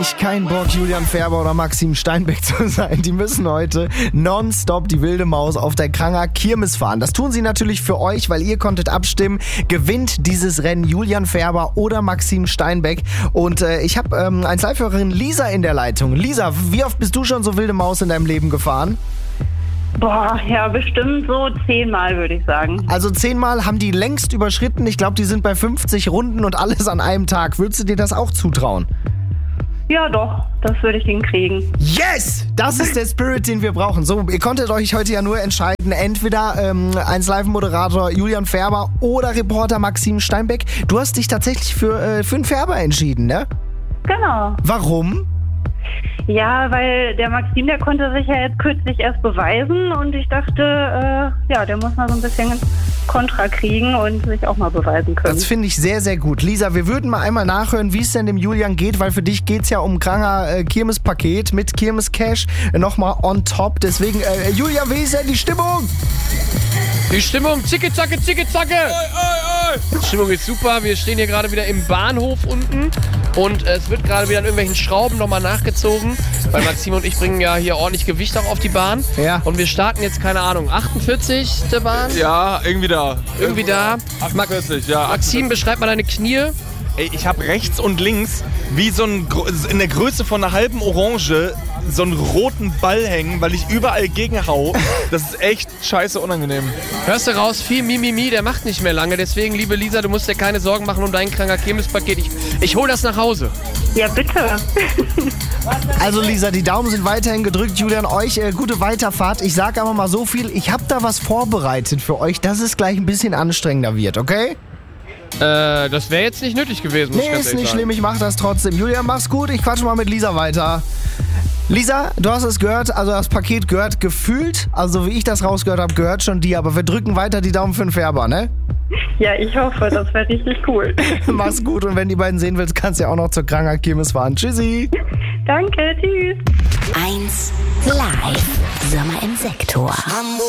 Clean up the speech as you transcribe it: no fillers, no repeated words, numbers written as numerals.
Kein Bock, Julian Färber oder Maxim Steinbeck zu sein. Die müssen heute nonstop die wilde Maus auf der Kranger Kirmes fahren. Das tun sie natürlich für euch, weil ihr konntet abstimmen. Gewinnt dieses Rennen Julian Färber oder Maxim Steinbeck? Und ich habe als Live-Hörerin Lisa in der Leitung. Lisa, wie oft bist du schon so wilde Maus in deinem Leben gefahren? Boah, ja, bestimmt so 10-mal, würde ich sagen. Also 10-mal haben die längst überschritten. Ich glaube, die sind bei 50 Runden und alles an einem Tag. Würdest du dir das auch zutrauen? Ja, doch, das würde ich hinkriegen. Yes! Das ist der Spirit, den wir brauchen. So, ihr konntet euch heute ja nur entscheiden, entweder 1Live-Moderator Julian Färber oder Reporter Maxim Steinbeck. Du hast dich tatsächlich für einen Färber entschieden, ne? Genau. Warum? Ja, weil der Maxim, der konnte sich ja jetzt kürzlich erst beweisen und ich dachte, der muss mal so ein bisschen Kontra kriegen und sich auch mal beweisen können. Das finde ich sehr, sehr gut. Lisa, wir würden mal einmal nachhören, wie es denn dem Julian geht, weil für dich geht es ja um Kranger Kirmes-Paket mit Kirmes-Cash nochmal on top. Deswegen, Julian, wie ist denn die Stimmung? Die Stimmung, zicke, zacke, zicke, zacke. Die Stimmung ist super. Wir stehen hier gerade wieder im Bahnhof unten und es wird gerade wieder an irgendwelchen Schrauben nochmal nachgezogen, weil Maxim und ich bringen ja hier ordentlich Gewicht auch auf die Bahn. Ja. Und wir starten jetzt, keine Ahnung, 48. Bahn? Ja, irgendwie da. Irgendwie da. 48, ja. Maxim, beschreib mal deine Knie. Ey, ich habe rechts und links wie so in der Größe von einer halben Orange so einen roten Ball hängen, weil ich überall gegenhau. Das ist echt scheiße unangenehm. Hörst du raus, viel Mimimi, der macht nicht mehr lange. Deswegen, liebe Lisa, du musst dir keine Sorgen machen um dein Kranger Kirmes-Paket. Ich hol das nach Hause. Ja, bitte. Also Lisa, die Daumen sind weiterhin gedrückt. Julian, euch gute Weiterfahrt. Ich sage aber mal so viel, ich habe da was vorbereitet für euch, dass es gleich ein bisschen anstrengender wird, okay? Das wäre jetzt nicht nötig gewesen, muss ich Nee, ganz ist ehrlich nicht sagen. schlimm, ich mach das trotzdem. Julian, mach's gut, ich quatsche mal mit Lisa weiter. Lisa, du hast es gehört, also das Paket gehört gefühlt, also wie ich das rausgehört habe, gehört schon dir, aber wir drücken weiter die Daumen für den Färber, ne? Ja, ich hoffe, das wäre richtig cool. Mach's gut und wenn du die beiden sehen willst, kannst du ja auch noch zur Kranger Kirmes fahren. Tschüssi! Danke, tschüss. 1 Live. Sommer im Sektor.